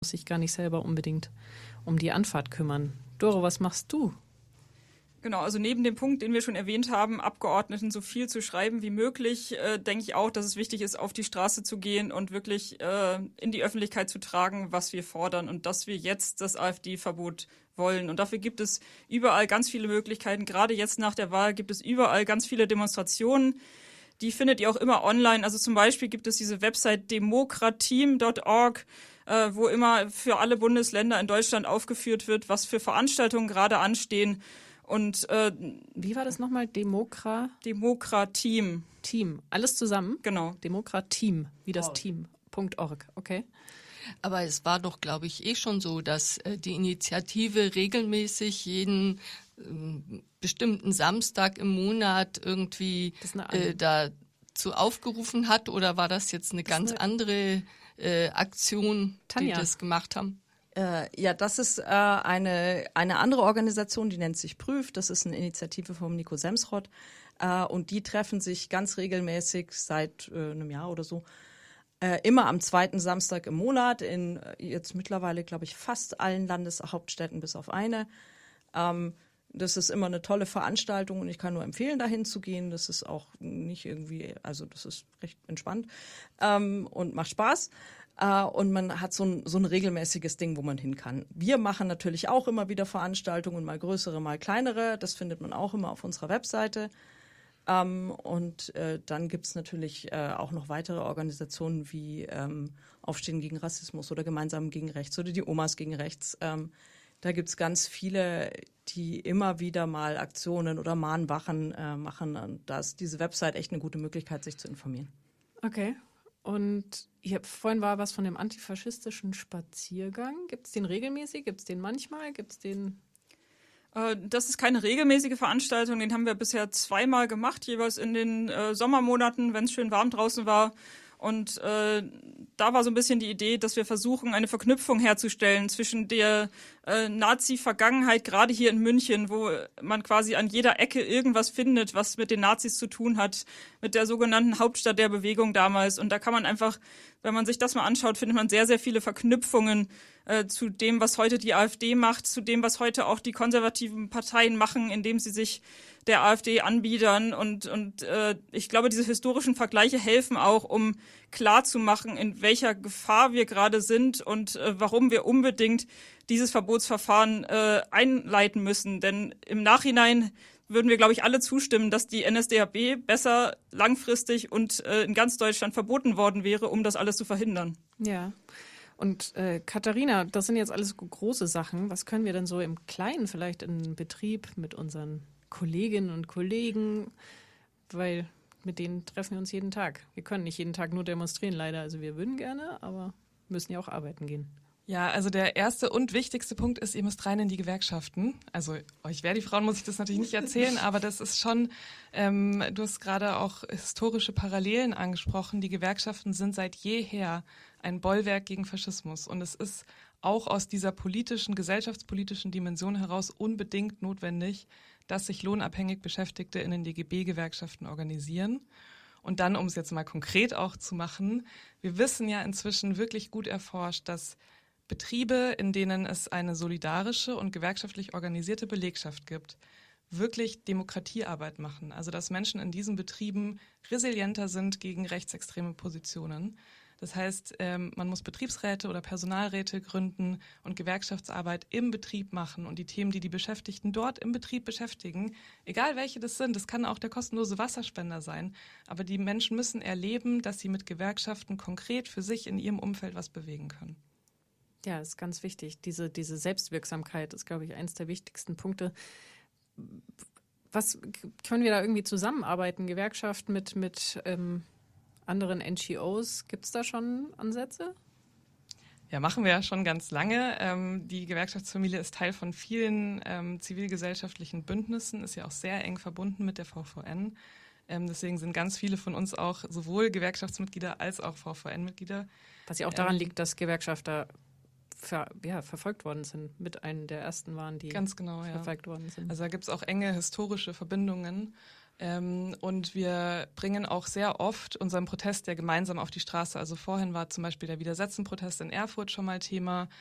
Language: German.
muss sich gar nicht selber unbedingt um die Anfahrt kümmern. Doro, was machst du? Genau, also neben dem Punkt, den wir schon erwähnt haben, Abgeordneten so viel zu schreiben wie möglich, denke ich auch, dass es wichtig ist, auf die Straße zu gehen und wirklich in die Öffentlichkeit zu tragen, was wir fordern und dass wir jetzt das AfD-Verbot wollen. Und dafür gibt es überall ganz viele Möglichkeiten. Gerade jetzt nach der Wahl gibt es überall ganz viele Demonstrationen. Die findet ihr auch immer online. Also zum Beispiel gibt es diese Website demokrateam.org, wo immer für alle Bundesländer in Deutschland aufgeführt wird, was für Veranstaltungen gerade anstehen. Und wie war das nochmal? Demokrateam. Team. Alles zusammen? Genau. Demokrateam, wie das Team.org. Okay. Aber es war doch, glaube ich, schon so, dass die Initiative regelmäßig jeden bestimmten Samstag im Monat irgendwie dazu aufgerufen hat. Oder war das jetzt eine ganz andere Aktion, Tanja, die das gemacht haben? Ja, das ist eine andere Organisation, die nennt sich Prüf. Das ist eine Initiative vom Nico Semsrott. Und die treffen sich ganz regelmäßig seit einem Jahr oder so. Immer am zweiten Samstag im Monat in jetzt mittlerweile, glaube ich, fast allen Landeshauptstädten bis auf eine. Das ist immer eine tolle Veranstaltung und ich kann nur empfehlen, dahin zu gehen. Das ist auch nicht irgendwie, also das ist recht entspannt und macht Spaß. Und man hat so ein regelmäßiges Ding, wo man hin kann. Wir machen natürlich auch immer wieder Veranstaltungen, mal größere, mal kleinere. Das findet man auch immer auf unserer Webseite. Und dann gibt's natürlich auch noch weitere Organisationen wie Aufstehen gegen Rassismus oder Gemeinsam gegen Rechts oder die Omas gegen Rechts. Da gibt's ganz viele, die immer wieder mal Aktionen oder Mahnwachen machen. Und da ist diese Website echt eine gute Möglichkeit, sich zu informieren. Okay. Und vorhin war was von dem antifaschistischen Spaziergang. Gibt es den regelmäßig? Gibt es den manchmal? Gibt es den? Das ist keine regelmäßige Veranstaltung. Den haben wir bisher zweimal gemacht, jeweils in den Sommermonaten, wenn es schön warm draußen war. Und da war so ein bisschen die Idee, dass wir versuchen, eine Verknüpfung herzustellen zwischen der Nazi-Vergangenheit, gerade hier in München, wo man quasi an jeder Ecke irgendwas findet, was mit den Nazis zu tun hat, mit der sogenannten Hauptstadt der Bewegung damals. Und da kann man einfach, wenn man sich das mal anschaut, findet man sehr, sehr viele Verknüpfungen zu dem, was heute die AfD macht, zu dem, was heute auch die konservativen Parteien machen, indem sie sich der AfD anbiedern. Und ich glaube, diese historischen Vergleiche helfen auch, um klarzumachen, in welcher Gefahr wir gerade sind und warum wir unbedingt dieses Verbotsverfahren einleiten müssen. Denn im Nachhinein würden wir, glaube ich, alle zustimmen, dass die NSDAP besser langfristig und in ganz Deutschland verboten worden wäre, um das alles zu verhindern. Ja. Und Katharina, das sind jetzt alles große Sachen. Was können wir denn so im Kleinen vielleicht in Betrieb mit unseren Kolleginnen und Kollegen, weil mit denen treffen wir uns jeden Tag. Wir können nicht jeden Tag nur demonstrieren, leider. Also wir würden gerne, aber müssen ja auch arbeiten gehen. Ja, also der erste und wichtigste Punkt ist, ihr müsst rein in die Gewerkschaften. Also euch Verdi-Frauen muss ich das natürlich nicht erzählen, aber das ist schon, du hast gerade auch historische Parallelen angesprochen. Die Gewerkschaften sind seit jeher ein Bollwerk gegen Faschismus. Und es ist auch aus dieser politischen, gesellschaftspolitischen Dimension heraus unbedingt notwendig, dass sich lohnabhängig Beschäftigte in den DGB-Gewerkschaften organisieren. Und dann, um es jetzt mal konkret auch zu machen, wir wissen ja inzwischen wirklich gut erforscht, dass Betriebe, in denen es eine solidarische und gewerkschaftlich organisierte Belegschaft gibt, wirklich Demokratiearbeit machen. Also dass Menschen in diesen Betrieben resilienter sind gegen rechtsextreme Positionen. Das heißt, man muss Betriebsräte oder Personalräte gründen und Gewerkschaftsarbeit im Betrieb machen. Und die Themen, die die Beschäftigten dort im Betrieb beschäftigen, egal welche das sind, das kann auch der kostenlose Wasserspender sein, aber die Menschen müssen erleben, dass sie mit Gewerkschaften konkret für sich in ihrem Umfeld was bewegen können. Ja, das ist ganz wichtig. Diese Selbstwirksamkeit ist, glaube ich, eines der wichtigsten Punkte. Was können wir da irgendwie zusammenarbeiten? Gewerkschaften mit anderen NGOs? Gibt es da schon Ansätze? Ja, machen wir ja schon ganz lange. Die Gewerkschaftsfamilie ist Teil von vielen zivilgesellschaftlichen Bündnissen, ist ja auch sehr eng verbunden mit der VVN. Deswegen sind ganz viele von uns auch sowohl Gewerkschaftsmitglieder als auch VVN-Mitglieder. Was ja auch daran liegt, dass Gewerkschafter verfolgt worden sind, mit einem der ersten waren, die ganz genau, verfolgt worden sind. Also da gibt es auch enge historische Verbindungen. Und wir bringen auch sehr oft unseren Protest ja gemeinsam auf die Straße. Also vorhin war zum Beispiel der Widersetzen-Protest in Erfurt schon mal Thema.